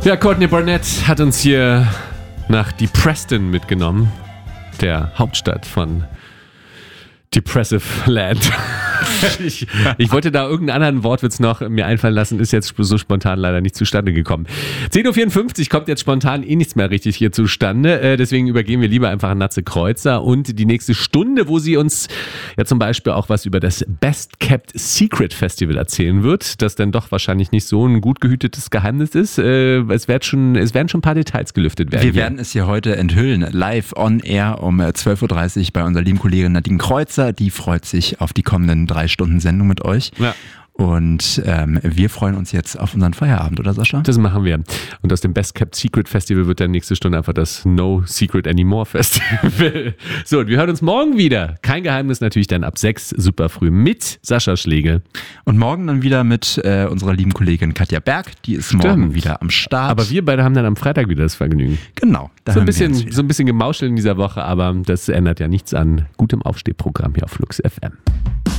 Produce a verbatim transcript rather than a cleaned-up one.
Ja, Courtney Barnett hat uns hier nach Depreston mitgenommen, der Hauptstadt von Depressive Land. ich, ich wollte da irgendeinen anderen Wortwitz noch mir einfallen lassen, ist jetzt so spontan leider nicht zustande gekommen. zehn Uhr vierundfünfzig kommt jetzt spontan eh nichts mehr richtig hier zustande, äh, deswegen übergeben wir lieber einfach an Natze Kreuzer und die nächste Stunde, wo sie uns ja zum Beispiel auch was über das Best Kept Secret Festival erzählen wird, das dann doch wahrscheinlich nicht so ein gut gehütetes Geheimnis ist. Äh, es, wird schon, es werden schon ein paar Details gelüftet werden. Wir werden es hier heute enthüllen, live on air um zwölf Uhr dreißig bei unserer lieben Kollegin Nadine Kreuzer. Die freut sich auf die kommenden drei Stunden Sendung mit euch. Ja. Und ähm, wir freuen uns jetzt auf unseren Feierabend, oder Sascha? Das machen wir. Und aus dem Best Kept Secret Festival wird dann nächste Stunde einfach das No Secret Anymore Festival. So, und wir hören uns morgen wieder. Kein Geheimnis, natürlich dann ab sechs, super früh mit Sascha Schlegel. Und morgen dann wieder mit äh, unserer lieben Kollegin Katja Berg. Die ist Stimmt. morgen wieder am Start. Aber wir beide haben dann am Freitag wieder das Vergnügen. Genau. So ein bisschen, so ein bisschen gemauschelt in dieser Woche, aber das ändert ja nichts an gutem Aufstehprogramm hier auf Flux F M.